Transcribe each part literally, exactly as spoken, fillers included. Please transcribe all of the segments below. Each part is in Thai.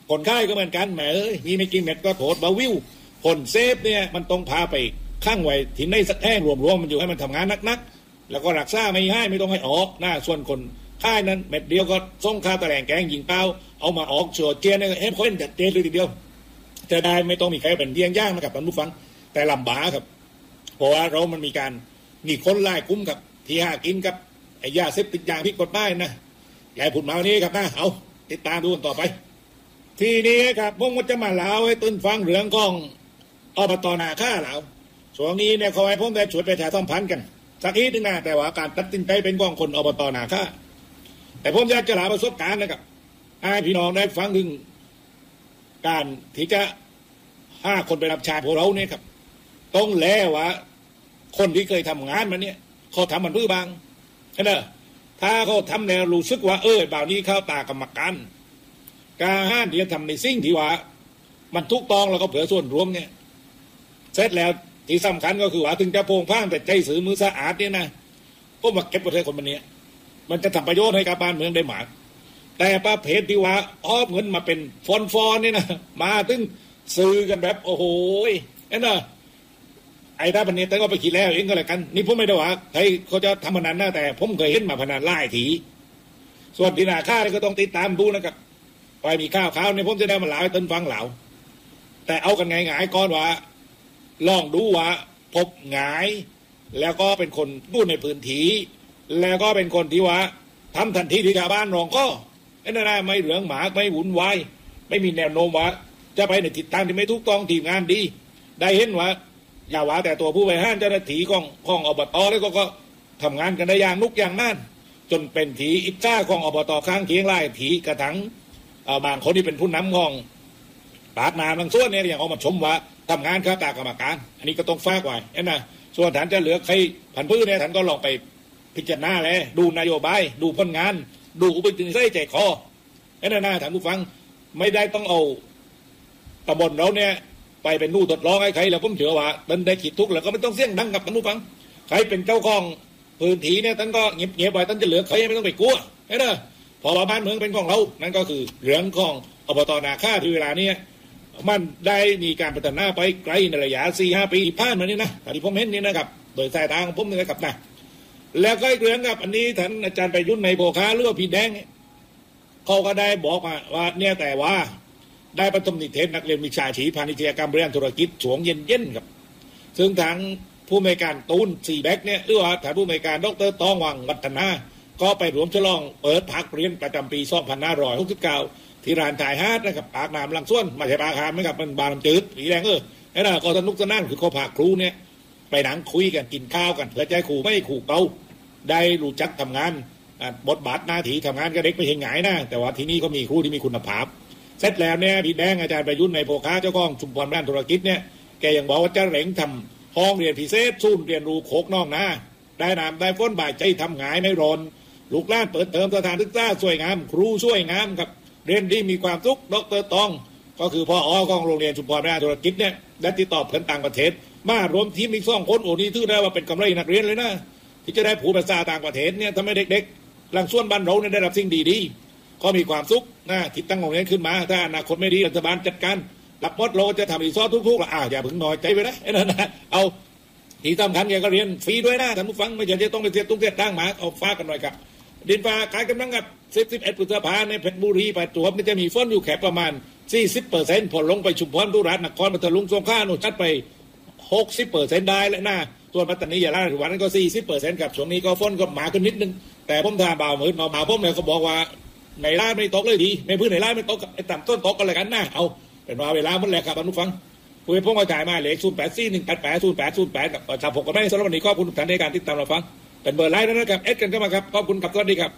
คนไข้ก็เหมือนกันแหมเอ้ยมีไม่กินเม็ดก็โทษบาวิวคนเซฟเนี่ยมันต้องพาไปข้างไว้ที่ในสักแห่งรวมๆมันอยู่ให้มันทำงานนักๆแล้วก็รักษาไม่ให้ไม่ต้องให้ออกนะส่วนคนไข้นั้นเม็ดเดียวก็ส่งค่าตะแหลงแกงยิงเป้าเอามาออกโชว์เจียนเอ็มเขาเล่นจัดเจนเลยทีเดียวจะได้ไม่ต้องมีใครเป็นเลี้ยงย่างนะครับท่านผู้ฟังแต่ลำบากครับเพราะว่าเรามันมีการมีคนไล่คุ้มกับที่หากินกับไอ้ยาเสพติดยาพิษกฎหมายนะใหญ่ผุดมาวันนี้ครับนะเอาติดตามดูกันต่อไปทีนี้ครับผมก็จะมาเล่าให้ตื่นฟังเรื่องของอบต.นาค่าเหล่าช่วงนี้เนี่ยขอให้ผมได้ช่วยประชาสัมพันธ์กันสักทีนึงนะแต่ว่าการตัดสินใจเป็นของคนอบต.นาค่าแต่ผมอยากจะเล่าประสบการณ์นะครับให้พี่น้องได้ฟังถึงการที่จะห้าคนไปรับใช้พวกเราเนี่ยครับต้องแล้วว่าคนที่เคยทำงานมาเนี่ยเขาทำมันเพื่อบางใช่ไหมถ้าเขาทำแล้วรู้สึกว่าเออบ่าวนี้เข้าตากรรมการการห้ามที่จะทำในสิ่งที่ว่ามันทุกต้องแล้วก็เผื่อส่วนรวมเนี่ยเสร็จแล้วที่สำคัญก็คือว่าถึงจะโปร่งพ่างแต่ใจสื่อมือสะอาดเนี่ยนะก็มาเก็บประเทศคนมันเนี้ยมันจะทำประโยชน์ให้กับบ้านเมืองได้หมากแต่ประเภทที่ว่าอ้อมเงินมาเป็นฟอนฟอนนี่นะมาถึงซื้อกันแบบโอ้โหเอ็นนะไอ้ท่าพันนี้แต่ก็ไปคิดแล้วเองก็แล้วกันนี่ผมไม่ได้ว่าใครเขาจะทำพนันนะแต่ผมเคยเห็นมาพนันไล่ถีส่วนที่นาค่าก็ต้องติดตามดูนะครับไปมีข้าวข้าวเนี่ยผมจะได้มาเล่าให้ต้นฟังเหล่าแต่เอากันไงหงายก้อนว่าลองดูว่าพบหงายแล้วก็เป็นคนพูดในพื้นที่แล้วก็เป็นคนที่ว่าทำทันทีที่ชาวบ้านรองก็ไอ้นั่นนะไม่เหลืองหมาไม่วุ่นวายไม่มีแนวโน้มว่าจะไปในทิศทางที่ไม่ถูกต้องทีมงานดีได้เห็นว่าอย่าว่าแต่ตัวผู้บริหารเจ้าหน้าที่ของของอบต.แล้วก็ก็ทำงานกันได้อย่างนุกอย่างนั่นจนเป็นถีอิจฉาของอบต.ข้างเคียงไล่ถีกระถังบางคนที่เป็นผู้นำของปากนาบางส่วนเนี่ยอย่างออกมาชมว่าทำงานข้าตากรรมการอันนี้ก็ต้องฝากไว้นะส่วนฐานจะเหลือใครผันพื้นเนี่ยฐานก็ลองไปพิจารณาแล้วดูนโยบายดูผลงานดูอุปนิสัยใจคอไอ้นั่นนะท่านผู้ฟังไม่ได้ต้องเอาตำบลเราเนี่ยไปเป็นนู่ทดลองให้ใครแล้วผมเชื่อว่ามันได้ขีดทุกข์แล้วก็ไม่ต้องเสี่ยงดังกับท่านผู้ฟังใครเป็นเจ้าของพื้นที่เนี่ยท่านก็เงียบๆไว้ท่านจะเหลือใครไม่ต้องไปกลัวไอ้เด้อพอบ้านเมืองเป็นของเรานั่นก็คือเรื่องของอบต.นาค่าที่เวลานี้มันได้มีการพัฒนาไปไกลในระยะ สี่ห้า ปีผ่านมานี่นะที่ผมเห็นนี่นะครับโดยสายตาของผมนี่นะครับนะแล้วก็อีกเรื่องครับอันนี้ท่านอาจารย์ไปยุ่นในโพคาหรือว่าพี่แดงเขาก็ได้บอกมาว่าเนี่ยแต่ว่าได้ประถมนิเทศนักเรียนวิชาชีพพาณิชยกรรมบริหารธุรกิจช่วงเย็นๆครับซึ่งทางผู้อำนวยการตูนสี่แบกเนี่ยหรือว่าทางผู้อำนวยการดร.ตองวังวัฒนาก็ไปรวมฉลองเปิดภาคเรียนประจำปีสองพันห้าร้อยหกสิบเก้าที่ร้านถ่ายฮาร์ดนะครับปากน้ำลังส่วนมาใช่ปากฮาร์ดไหมครับมันบานจืดสีแดงเออไอ้น่ะก็สนุกสนานคือเขาพาครูเนี่ยไปหนังคุยกันกินข้าวกันแล้วใจครูไม่ขู่เกาได้รู้จักทำงานบทบาทหน้าที่ทำงานก็เด็กไม่เห็นหงายนะแต่ว่าที่นี่ก็มีครูที่มีคุณภาพเสร็จแล้วเนี่ยพี่แดงอาจารย์ประยุทธ์ในโพคาเจ้าของชุมพรด้านธุรกิจเนี่ยแกยังบอกว่าจะเร่งทำห้องเรียนพิเศษศูนย์เรียนรู้โคกน้องนะได้น้ำได้ฝนบ่ายใจทำหงายไม่ร้อนลูกหลานเปิดเทอมสถานศึกษาสวยงามครูสวยงามครับเรียนดีมีความสุขดร.ตองก็คือพ่ออ้อของโรงเรียนชุมพรด้านธุรกิจเนี่ยได้ติดต่อเพื่อนต่างประเทศมารวมทีมอีกสองคนโอ้นี่ถือได้ว่าเป็นกำไรนักเรียนเลยนะที่จะได้ผูกภาษาต่างประเทศเนี่ยทำให้เด็กๆหลังส่วนบ้านเราเนี่ยได้รับสิ่งดีๆก็มีความสุขนะคิดตั้งโรงเรียนขึ้นมาถ้าอนาคตไม่ดีรัฐบาลจัดการรับมดเราจะทำอีกซอทุกๆละอ้าวอย่าเพิ่งน้อยใจไปนะไอ้นั่นนะเอาที่สำคัญแกก็เรียนฟรีด้วยนะท่านผู้ฟังไม่ใช่จะต้องไปเสียตุ้งเสียตั้งหมาเอาฟ้ากันหน่อยครับดินฟ้าขายกำลังกับสิบสิบเอ็ดพฤษภาในเพชรบุรีประจวบนี่จะมีฝนอยู่แค่ประมาณสี่สิบเปอร์เซ็นต์พอลงไปชุมพรตุราชนครปฐมสงขลาโน่นชัดไปหกสิบเปอร์เซ็นต์ได้แล้วนะส่วนปัตตานียะลาถึงวันนั้นก็สี่สิบเปอร์เซ็นต์กับช่วงนี้ก็ฝนก็มาขึ้นนิดนึงแต่ผมทาบ่าวมืดมาบ่าวผมเนี่ยเขาบอกว่าในร้านไม่ตกเลยดีไม่พื้นในร้านไม่ตกไอ้ต่ำต้นตกกันเลยกันนะเอาเป็นว่าเวลามันแหละครับท่านผู้ฟังคุยพงกระจายมาเลขศูนย์แปดสี่หนึ่งแปดแปดศูนย์แปดศูนย์แปดกับชาวพกกันไม่สำหรับวันนี้ขอบคุณทุกท่านในการติดตามเราฟังเป็นเบอร์ไลน์นะครับเอสกันเข้ามาครับขอบคุณครับสวัสดีครับ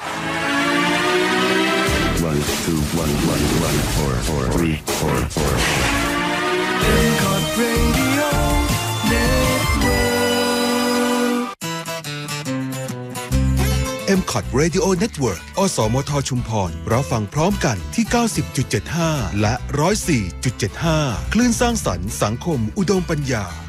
one two one one one four four three four four Emcot Radio Network Emcot Radio Network อสมทชุมพรรับฟังพร้อมกันที่ เก้าสิบจุดเจ็ดห้า และ หนึ่งร้อยสี่จุดเจ็ดห้า คลื่นสร้างสรรค์สังคมอุดมปัญญา